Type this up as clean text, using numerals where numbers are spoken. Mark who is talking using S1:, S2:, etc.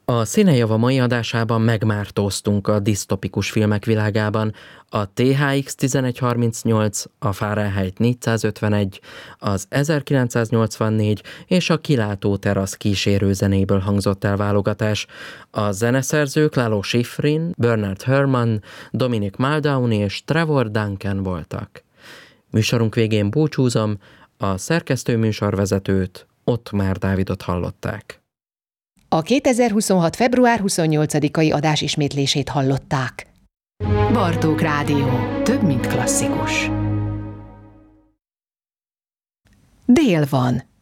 S1: A Színejava mai adásában megmártóztunk a disztopikus filmek világában. A THX 1138, a Fahrenheit 451, az 1984 és a Kilátó terasz kísérőzenéből hangzott el válogatás. A zeneszerzők Lalo Schifrin, Bernard Herrmann, Dominic Muldowney és Trevor Duncan voltak. Műsorunk végén búcsúzom, a szerkesztő műsorvezetőt, Ottmár Dávidot hallották.
S2: A 2026. február 28-ai adás ismétlését hallották.
S3: Bartók Rádió. Több, mint klasszikus.
S2: Dél van.